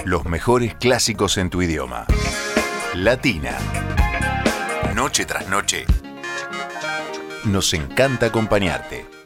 Los mejores clásicos en tu idioma. Latina. Noche tras noche. Nos encanta acompañarte.